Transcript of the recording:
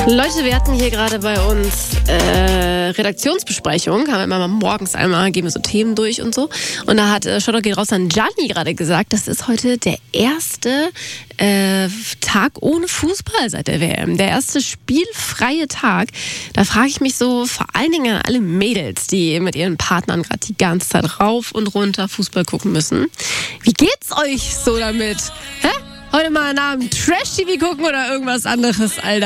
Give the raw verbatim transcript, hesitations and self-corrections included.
Leute, wir hatten hier gerade bei uns äh, Redaktionsbesprechung, haben wir immer morgens einmal, gehen wir so Themen durch und so. Und da hat äh, Shoutout geht raus an Gianni gerade gesagt, das ist heute der erste äh, Tag ohne Fußball seit der W M. Der erste spielfreie Tag. Da frage ich mich so vor allen Dingen an alle Mädels, die mit ihren Partnern gerade die ganze Zeit rauf und runter Fußball gucken müssen. Wie geht's euch so damit? Hä? Heute mal nach dem Trash-T V gucken oder irgendwas anderes, Alter?